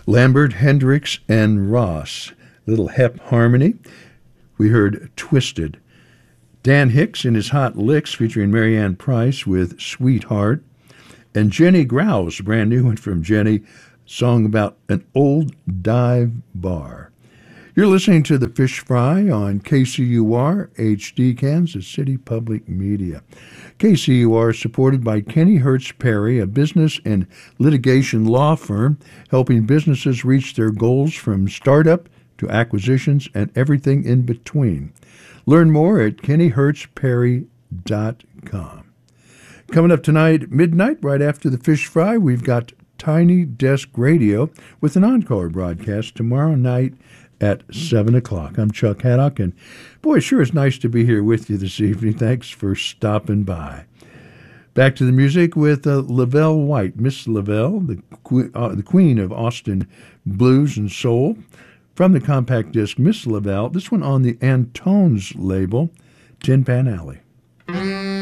Lambert, Hendricks, and Ross. Little Hep harmony. We heard Twisted. Dan Hicks in his Hot Licks featuring Marianne Price with Sweetheart. And Jenny Grouse, brand new one from Jenny, song about an old dive bar. You're listening to The Fish Fry on KCUR HD, Kansas City Public Media. KCUR is supported by Kenny Hertz Perry, a business and litigation law firm helping businesses reach their goals from startup to acquisitions and everything in between. Learn more at kennyhertzperry.com. Coming up tonight at midnight, right after The Fish Fry, we've got Tiny Desk Radio with an encore broadcast tomorrow night at 7 o'clock. I'm Chuck Haddock, and boy, sure is nice to be here with you this evening. Thanks for stopping by. Back to the music with Lavelle White, Miss Lavelle, the queen of Austin blues and soul. From the compact disc, Miss Lavelle, this one on the Antones label, Tin Pan Alley.